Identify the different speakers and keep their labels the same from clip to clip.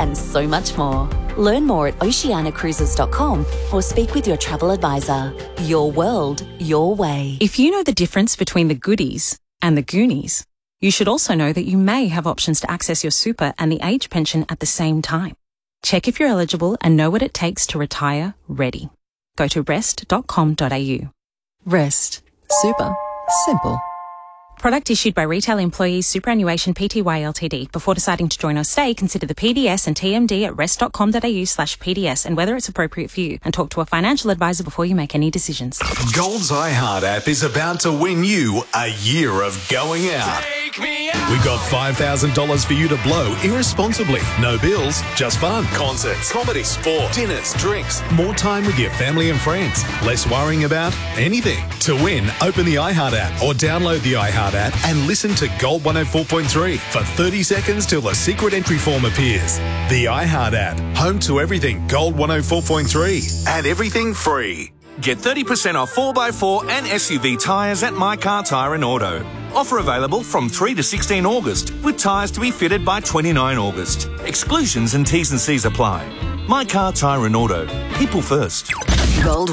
Speaker 1: and so much more. Learn more at oceanacruises.com or speak with your travel advisor. Your world, your way.
Speaker 2: If you know the difference between the goodies and the Goonies, you should also know that you may have options to access your super and the age pension at the same time. Check if you're eligible and know what it takes to retire ready. Go to rest.com.au.
Speaker 3: Rest. Super. Simple.
Speaker 2: Product issued by Retail Employees Superannuation Pty Ltd. Before deciding to join or stay, consider the PDS and TMD at rest.com.au/PDS and whether it's appropriate for you, and talk to a financial advisor before you make any decisions.
Speaker 4: Gold's iHeart app is about to win you a year of going out. We've got $5,000 for you to blow irresponsibly. No bills, just fun. Concerts, comedy, sport, dinners, drinks, more time with your family and friends. Less worrying about anything. To win, open the iHeart app or download the iHeart app and listen to Gold 104.3 for 30 seconds till the secret entry form appears. The iHeart app, home to everything Gold 104.3 and everything free.
Speaker 5: Get 30% off 4x4 and SUV tyres at My Car Tyre and Auto. Offer available from 3 to 16 August, with tyres to be fitted by 29 August. Exclusions and T's and C's apply. My Car Tyre and Auto. People first.
Speaker 1: Gold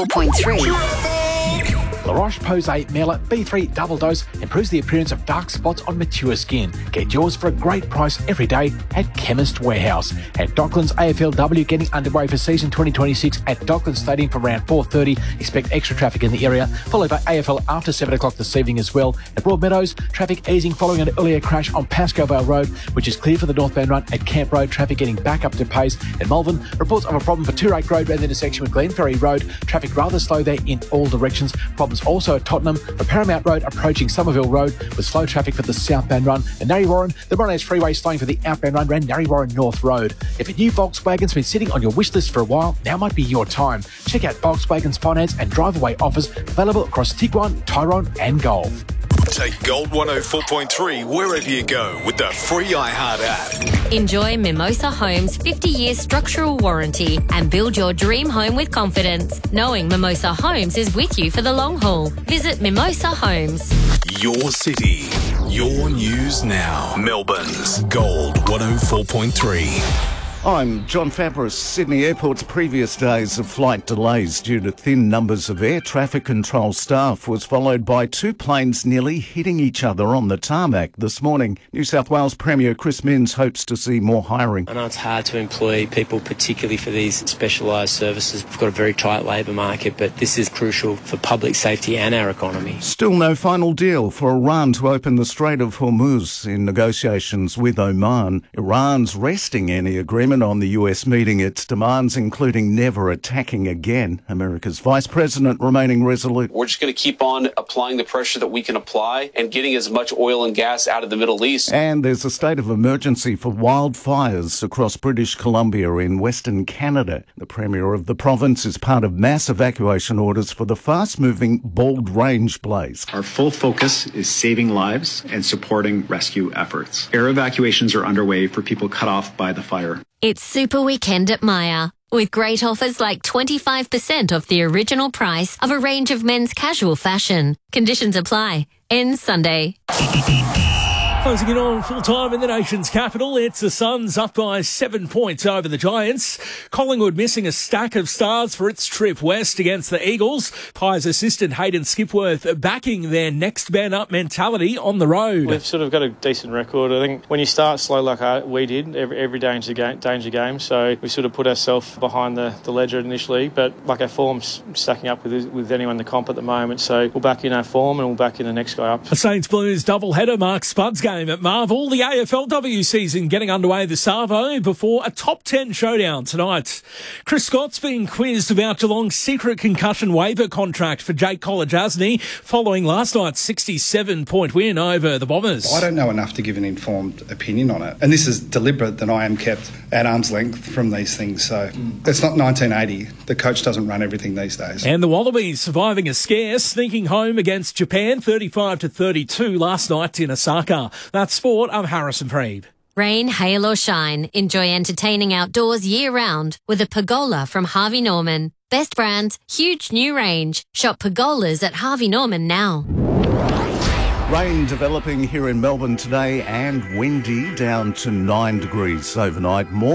Speaker 1: 104.3.
Speaker 6: La Roche-Posay Merla B3 Double Dose improves the appearance of dark spots on mature skin. Get yours for a great price every day at Chemist Warehouse. At Docklands AFLW getting underway for season 2026 at Docklands Stadium for round 4:30. Expect extra traffic in the area, followed by AFL after 7 o'clock this evening as well. At Broadmeadows, traffic easing following an earlier crash on Pascoe Vale Road, which is clear for the northbound run at Camp Road. Traffic getting back up to pace. At Malvern, reports of a problem for Toorake Road around the intersection with Glenferrie Road. Traffic rather slow there in all directions. Problems also at Tottenham for Paramount Road approaching Somerville Road with slow traffic for the southbound run. And Narre Warren, the Monash Freeway slowing for the outbound run around Narre Warren North Road. If a new Volkswagen's been sitting on your wish list for a while, now might be your time. Check out Volkswagen's finance and drive-away offers available across Tiguan, Tyrone and Golf.
Speaker 4: Take Gold 104.3 wherever you go with the free iHeart app.
Speaker 7: Enjoy Mimosa Homes' 50-year structural warranty and build your dream home with confidence, knowing Mimosa Homes is with you for the long haul. Visit Mimosa Homes.
Speaker 4: Your city, your news now. Melbourne's Gold 104.3.
Speaker 8: I'm John Fabris. Sydney Airport's previous days of flight delays due to thin numbers of air traffic control staff was followed by 2 planes nearly hitting each other on the tarmac this morning. New South Wales Premier Chris Minns hopes to see more hiring.
Speaker 9: I know it's hard to employ people, particularly for these specialised services. We've got a very tight labour market, but this is crucial for public safety and our economy.
Speaker 8: Still no final deal for Iran to open the Strait of Hormuz in negotiations with Oman. Iran's resting any agreement on the US meeting its demands, including never attacking again. America's Vice President remaining resolute.
Speaker 10: We're just going to keep on applying the pressure that we can apply and getting as much oil and gas out of the Middle East.
Speaker 8: And there's a state of emergency for wildfires across British Columbia in Western Canada. The Premier of the province is part of mass evacuation orders for the fast-moving Bald Range blaze.
Speaker 11: Our full focus is saving lives and supporting rescue efforts. Air evacuations are underway for people cut off by the fire.
Speaker 7: It's Super Weekend at Myer, with great offers like 25% off the original price of a range of men's casual fashion. Conditions apply. Ends Sunday.
Speaker 12: Closing in on full time in the nation's capital, it's the Suns up by 7 points over the Giants. Collingwood missing a stack of stars for its trip west against the Eagles. Pies assistant Hayden Skipworth backing their next man up mentality on the road.
Speaker 13: We've sort of got a decent record. I think when you start slow like we did, every danger game. So we sort of put ourselves behind the ledger initially, but like our form's stacking up with anyone in the comp at the moment. So we'll back in our form and we'll back in the next guy up.
Speaker 12: A Saints Blues doubleheader marks Spud's game at Marvel. The AFLW season getting underway this Savo before a top 10 showdown tonight. Chris Scott's being quizzed about Geelong's secret concussion waiver contract for Jake Kolodjasny following last night's 67-point win over the Bombers.
Speaker 14: I don't know enough to give an informed opinion on it. And this is deliberate that I am kept at arm's length from these things. So it's not 1980. The coach doesn't run everything these days.
Speaker 12: And the Wallabies surviving a scare, sneaking home against Japan 35-32 last night in Osaka. That's sport. I'm Harrison Preeb.
Speaker 7: Rain, hail or shine, enjoy entertaining outdoors year-round with a Pergola from Harvey Norman. Best brands, huge new range. Shop Pergolas at Harvey Norman now.
Speaker 8: Rain developing here in Melbourne today and windy down to 9 degrees overnight. More